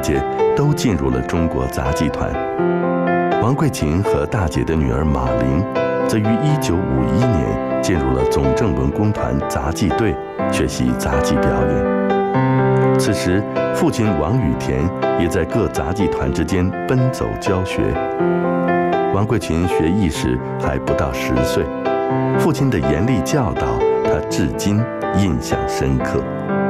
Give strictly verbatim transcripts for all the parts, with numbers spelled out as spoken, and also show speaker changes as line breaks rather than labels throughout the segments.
姐都进入了中国杂技团。王桂琴和大姐的女儿马玲，则于一九五一年进入了总政文工团杂技队，学习杂技表演。此时，父亲王雨田也在各杂技团之间奔走教学。王桂琴学艺时还不到十岁，父亲的严厉教导，她至今印象深刻。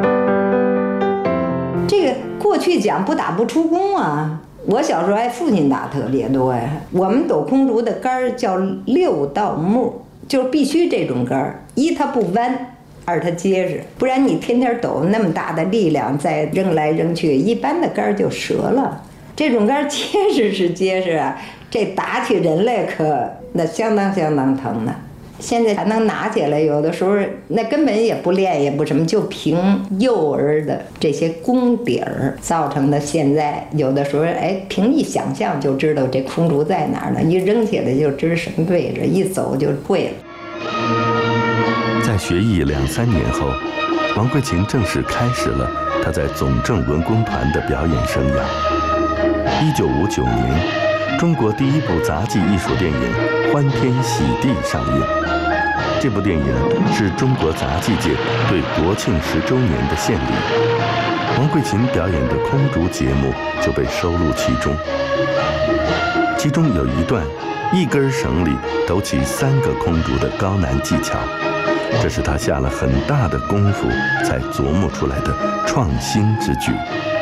这个过去讲不打不出工啊，我小时候爱父亲打特别多呀。我们抖空竹的杆儿叫六道木，就是必须这种杆儿，一它不弯，二它结实，不然你天天抖那么大的力量再扔来扔去，一般的杆儿就折了。这种杆儿结实是结实啊，这打起人来可那相当相当疼呢。现在还能拿起来，有的时候那根本也不练也不什么，就凭幼儿的这些功底儿造成的。现在有的时候哎，凭一想象就知道这空竹在哪儿了，一扔起来就知什么位置，一走就会了。
在学艺两三年后，王桂琴正式开始了她在总政文工团的表演生涯。一九五九年，中国第一部杂技艺术电影《欢天喜地》上映。这部电影是中国杂技界对国庆十周年的献礼，王桂琴表演的空竹节目就被收录其中。其中有一段，一根绳里抖起三个空竹的高难技巧，这是她下了很大的功夫才琢磨出来的创新之举。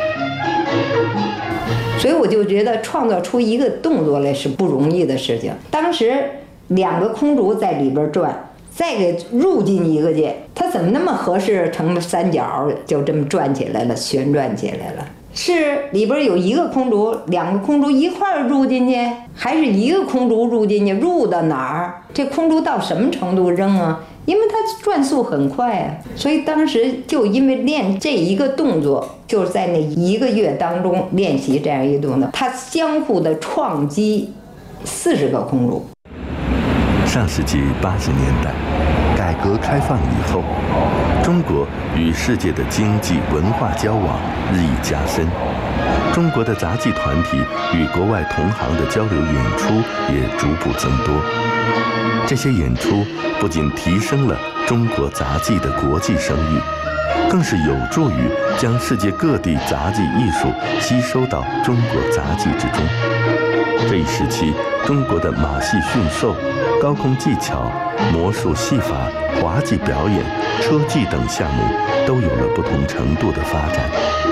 所以我就觉得创造出一个动作来是不容易的事情。当时两个空竹在里边转，再给入进一个去，它怎么那么合适成三角，就这么转起来了，旋转起来了？是里边有一个空竹，两个空竹一块儿入进去，还是一个空竹入进去？入到哪儿？这空竹到什么程度扔啊？因为它转速很快啊，所以当时就因为练这一个动作，就是在那一个月当中练习这样一个动作，它相互的创击四十个空竹。
上世纪八十年代，改革开放以后，中国与世界的经济文化交往日益加深，中国的杂技团体与国外同行的交流演出也逐步增多。这些演出不仅提升了中国杂技的国际声誉，更是有助于将世界各地杂技艺术吸收到中国杂技之中。这一时期，中国的马戏驯兽、高空技巧、魔术戏法、滑稽表演、车技等项目都有了不同程度的发展。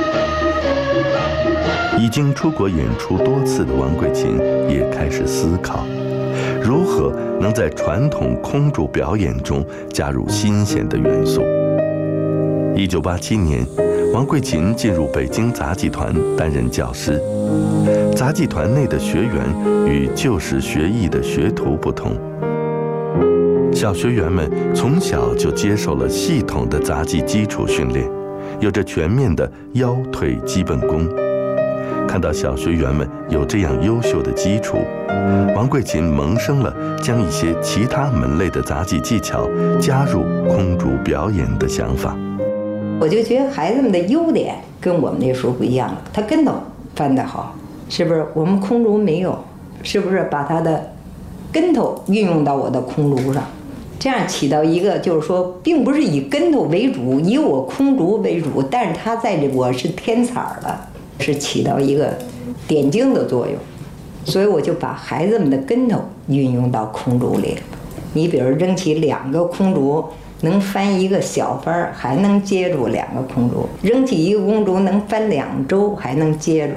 已经出国演出多次的王桂琴也开始思考，如何能在传统空竹表演中加入新鲜的元素。一九八七年，王桂琴进入北京杂技团担任教师。杂技团内的学员与旧时学艺的学徒不同，小学员们从小就接受了系统的杂技基础训练，有着全面的腰腿基本功。看到小学员们有这样优秀的基础，王桂琴萌生了将一些其他门类的杂技技巧加入空竹表演的想法。
我就觉得孩子们的优点跟我们那时候不一样了，他跟头翻得好，是不是？我们空竹没有，是不是把他的跟头运用到我的空竹上，这样起到一个就是说，并不是以跟头为主，以我空竹为主，但是他在这我是添彩了，是起到一个点睛的作用。所以我就把孩子们的跟头运用到空竹里了。你比如扔起两个空竹，能翻一个小翻，还能接住两个空竹；扔起一个空竹，能翻两周，还能接住。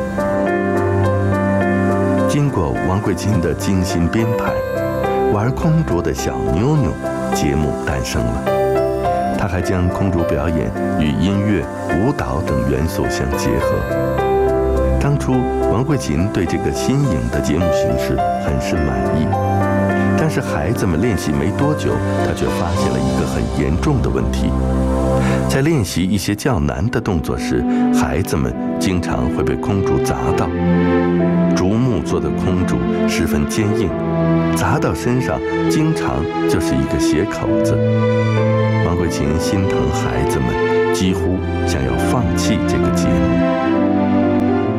经过王桂琴的精心编排，玩空竹的小妞妞节目诞生了。她还将空竹表演与音乐、舞蹈等元素相结合。当初王桂琴对这个新颖的节目形式很是满意，但是孩子们练习没多久，她却发现了一个很严重的问题。在练习一些较难的动作时，孩子们经常会被空竹砸到。竹木做的空竹十分坚硬，砸到身上经常就是一个血口子。王桂琴心疼孩子们，几乎想要放弃这个节目。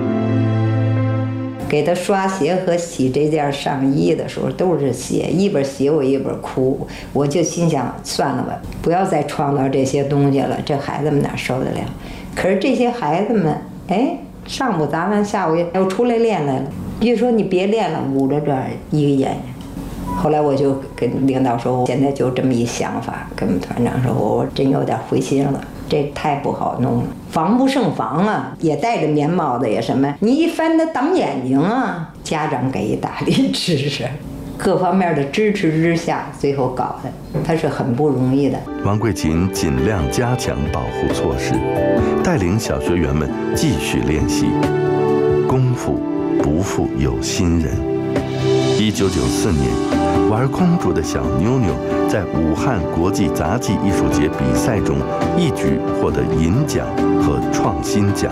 给他刷鞋和洗这件上衣的时候都是血，一边洗我一边哭，我就心想算了吧，不要再创造这些东西了，这孩子们哪受得了？可是这些孩子们，哎，上午砸完，下午又出来练来了。就说你别练了，捂着这儿一个眼。后来我就跟领导说，我现在就这么一想法，跟我们团长说，我真有点灰心了，这太不好弄了，防不胜防啊！也戴着棉帽子也什么，你一翻它挡眼睛啊！家长给一大力支持，各方面的支持之下，最后搞的，他是很不容易的。
王贵琴尽量加强保护措施，带领小学员们继续练习。功夫不负有心人。一九九四年，玩空竹的小妞妞在武汉国际杂技艺术节比赛中一举获得银奖和创新奖。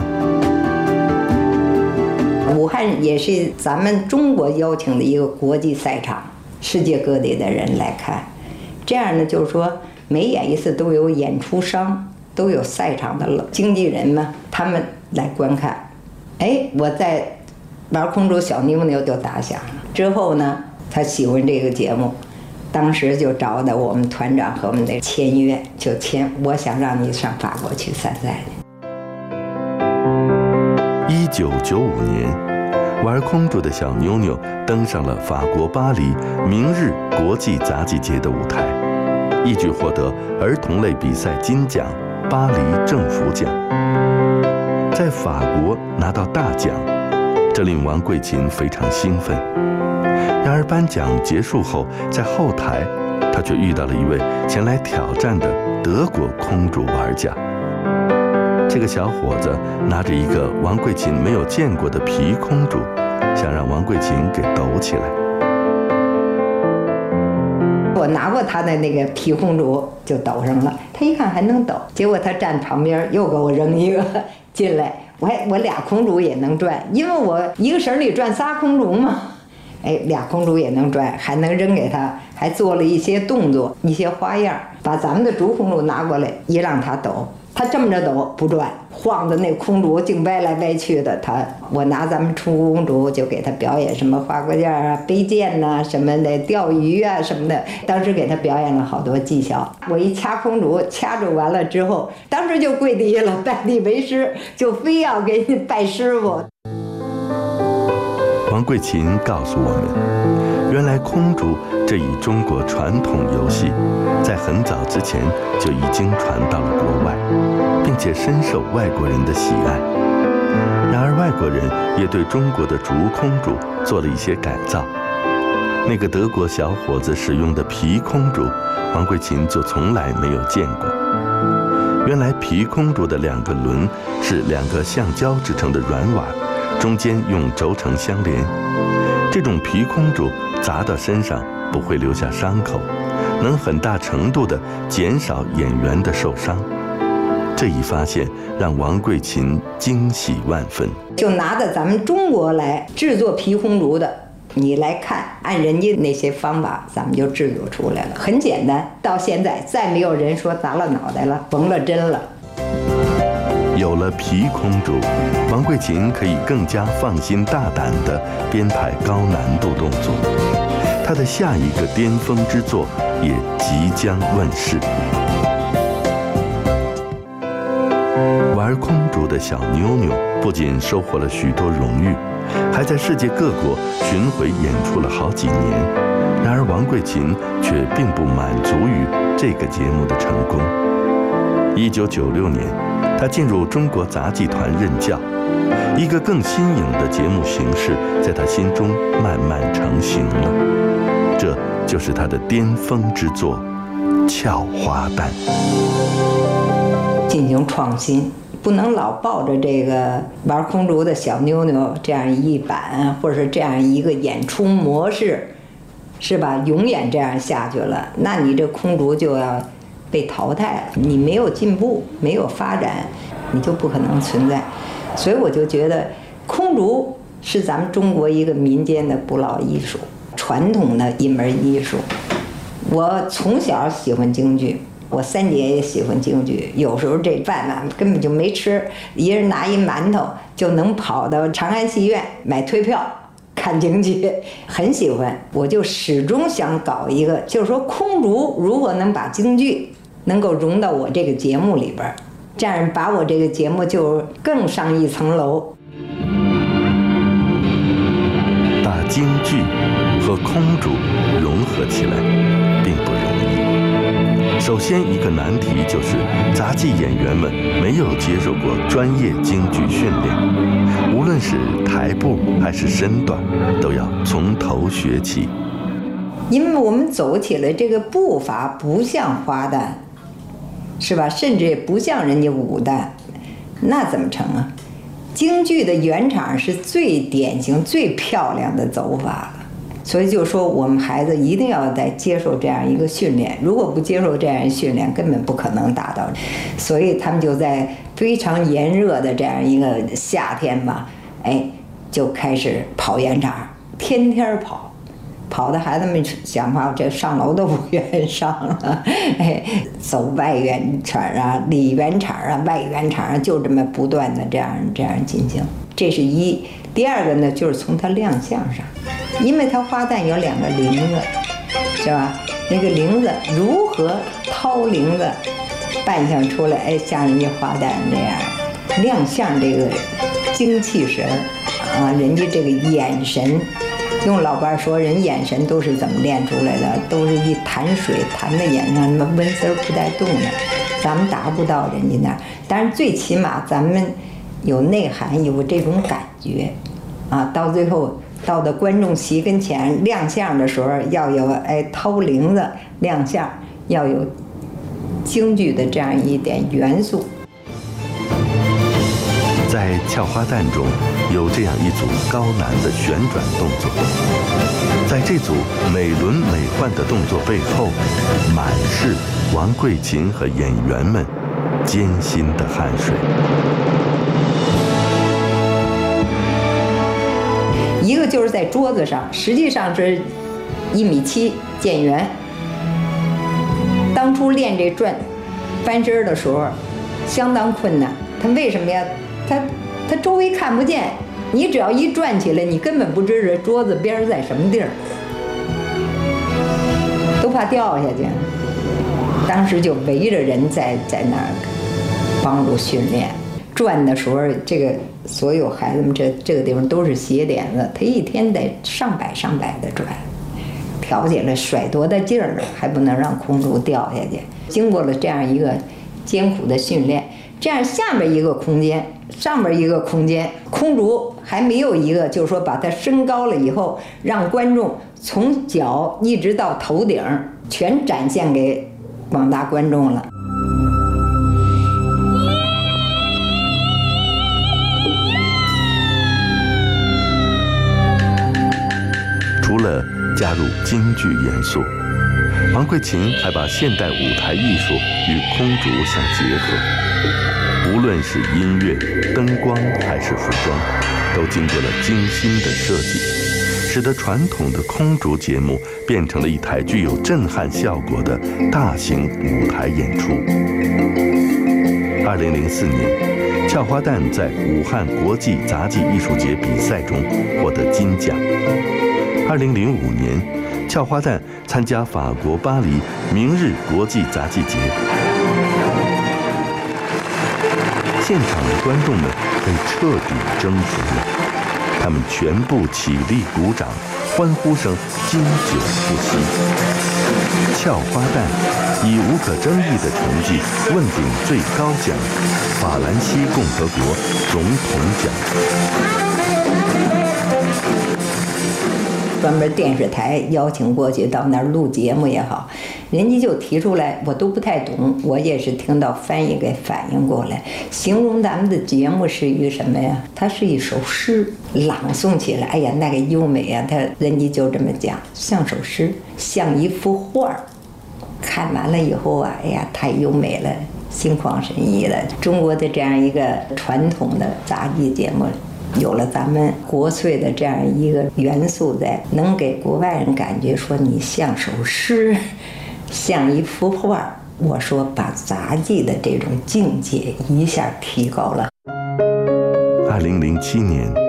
武汉也是咱们中国邀请的一个国际赛场，世界各地的人来看。这样呢，就是说每演一次都有演出商，都有赛场的经纪人们，他们来观看。哎，我在玩空竹小妞妞就打响了。之后呢，他喜欢这个节目，当时就找的我们团长和我们的签约，就签，我想让你上法国去参赛去。
一九九五年，玩空竹的小妞妞登上了法国巴黎明日国际杂技节的舞台，一举获得儿童类比赛金奖、巴黎政府奖，在法国拿到大奖，这令王贵琴非常兴奋。然而颁奖结束后，在后台，她却遇到了一位前来挑战的德国空竹玩家。这个小伙子拿着一个王贵琴没有见过的皮空竹，想让王贵琴给抖起来。
我拿过他的那个皮空竹就抖上了，他一看还能抖，结果他站旁边又给我扔一个进来，我还我俩空竹也能转，因为我一个绳里转仨空竹嘛，哎，俩空竹也能转，还能扔给他，还做了一些动作，一些花样，把咱们的竹空竹拿过来一让他抖，他这么着抖不转，晃的那空竹净歪来歪去的。他我拿咱们出空竹就给他表演什么花果件啊、背剑呐、啊、什么的，钓鱼啊什么的。当时给他表演了好多技巧。我一掐空竹，掐住完了之后，当时就跪地下了，拜地为师，就非要给你拜师傅。
王贵琴告诉我们，原来空竹这一中国传统游戏，在很早之前就已经传到了国外，并且深受外国人的喜爱。然而外国人也对中国的竹空竹做了一些改造。那个德国小伙子使用的皮空竹，王贵琴就从来没有见过。原来皮空竹的两个轮是两个橡胶制成的软碗，中间用轴承相连。这种皮空竹砸到身上不会留下伤口，能很大程度地减少演员的受伤。这一发现让王贵琴惊喜万分，就拿着咱们中国来制作皮空竹的，你来看，按人家那些方法，咱们就制作出来了，很简单。到现在再没有人说砸了脑袋了，缝了针了。有了皮空竹，王贵琴可以更加放心大胆地编排高难度动作。她的下一个巅峰之作也即将问世。玩空竹的小妞妞不仅收获了许多荣誉，还在世界各国巡回演出了好几年。然而王贵琴却并不满足于这个节目的成功。一九九六年，他进入中国杂技团任教，一个更新颖的节目形式在他心中慢慢成型了，这就是他的巅峰之作《俏花旦》。进行创新，不能老抱着这个玩空竹的小妞妞这样一版，或者是这样一个演出模式，是吧？永远这样下去了，那你这空竹就要被淘汰了，你没有进步，没有发展，你就不可能存在。所以我就觉得空竹是咱们中国一个民间的不老艺术，传统的一门艺术。我从小喜欢京剧，我三姐也喜欢京剧，有时候这饭呢根本就没吃，一人拿一馒头就能跑到长安戏院买退票，
看京剧，很喜欢，我就始终想搞一个，就是说空竹如何能把京剧能够融到我这个节目里边，这样把我这个节目就更上一层楼。
把京剧和空竹融合起来并不容易。首先一个难题就是杂技演员们没有接受过专业京剧训练，无论是台步还是身段都要从头学起。
因为我们走起来这个步伐不像花旦，是吧？甚至也不像人家武旦，那怎么成啊？京剧的原场是最典型、最漂亮的走法了，所以就说我们孩子一定要在接受这样一个训练，如果不接受这样训练，根本不可能达到。所以他们就在非常炎热的这样一个夏天吧，哎，就开始跑圆场，天天跑。跑的孩子们想法，这上楼都不愿意上了，哎，走外圆场啊、里圆场啊、外圆场啊，就这么不断的这样这样进行。这是一。第二个呢，就是从他亮相上，因为他花旦有两个铃子，是吧？那个铃子如何掏铃子，扮相出来，哎，像人家花旦那样亮相，这个精气神啊，人家这个眼神。用老伴说，人眼神都是怎么练出来的？都是一弹水弹在眼上，那么纹丝不带动的，咱们达不到人家那儿。但是最起码咱们有内涵，有这种感觉，啊，到最后到的观众席跟前亮相的时候，要有哎掏铃子亮相，要有京剧的这样一点元素。
在俏花旦中有这样一组高难的旋转动作，在这组美轮美奂的动作背后，满是王桂琴和演员们艰辛的汗水。
一个就是在桌子上，实际上是一米七见圆。当初练这转翻身的时候，相当困难。他为什么呀？他他周围看不见，你只要一转起来，你根本不知这桌子边在什么地儿，都怕掉下去。当时就围着人在在那儿帮助训练。转的时候，这个所有孩子们这这个地方都是斜点子，他一天得上百上百的转，挑起来甩多大劲儿，还不能让空竹掉下去。经过了这样一个艰苦的训练，这样下面一个空间，上面一个空间，空竹还没有一个，就是说把它升高了以后，让观众从脚一直到头顶全展现给广大观众了。
除了加入京剧元素，王桂琴还把现代舞台艺术与空竹相结合。无论是音乐、灯光还是服装，都经过了精心的设计，使得传统的空竹节目变成了一台具有震撼效果的大型舞台演出。二零零四年，俏花旦在武汉国际杂技艺术节比赛中获得金奖。二零零五年，俏花旦参加法国巴黎明日国际杂技节。现场的观众们被彻底征服了，他们全部起立鼓掌，欢呼声经久不息。俏花旦以无可争议的成绩问鼎最高奖——法兰西共和国总统奖。
专门电视台邀请过去到那儿录节目也好，人家就提出来，我都不太懂，我也是听到翻译给反应过来，形容咱们的节目是一个什么呀？它是一首诗，朗诵起来，哎呀，那个优美啊！他人家就这么讲，像首诗，像一幅画。看完了以后啊，哎呀，太优美了，心旷神怡了。中国的这样一个传统的杂技节目。有了咱们国粹的这样一个元素在，能给国外人感觉说你像首诗，像一幅画。我说把杂技的这种境界一下提高了。
二零零七年，